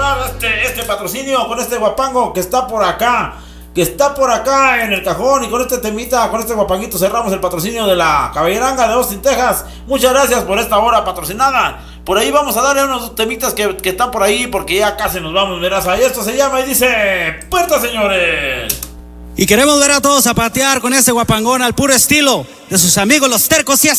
cerrar este patrocinio con este guapango que está por acá. En el cajón, y con este temita, con este guapanguito cerramos el patrocinio de la Caballeranga de Austin, Texas. Muchas gracias por esta hora patrocinada. Por ahí vamos a darle unos temitas que están por ahí, porque ya casi nos vamos, verás. Ahí esto se llama y dice: ¡Puerta, señores! Y queremos ver a todos zapatear con ese guapangón al puro estilo de sus amigos los Tercos y